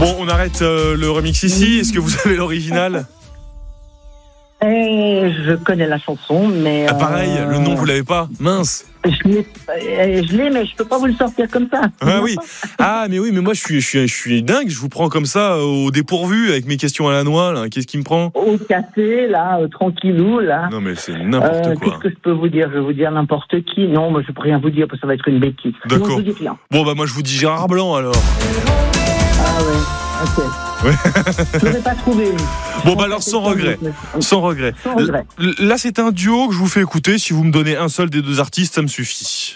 Bon, on arrête le remix ici. Est-ce que vous avez l'original ? Je connais la chanson, mais... Ah pareil, le nom vous l'avez pas ? Mince. Je l'ai, mais je peux pas vous le sortir comme ça. Ah oui. Ah mais oui, mais moi je suis dingue. Je vous prends comme ça au dépourvu avec mes questions à la noix. Là. Qu'est-ce qui me prend ? Au café, là, tranquillou, là. Non mais c'est n'importe quoi. Qu'est-ce que je peux vous dire ? Je vais vous dire n'importe qui. Non, moi je peux rien vous dire parce que ça va être une bêtise. D'accord. Non, je vous dis rien. Bon bah moi je vous dis Gérard Blanc alors. Ah ouais, ok. Ouais. Je l'aurais pas trouvé. Bon bah alors sans regret. Sans regret. Sans regret. Là c'est un duo que je vous fais écouter. Si vous me donnez un seul des deux artistes, ça me suffit.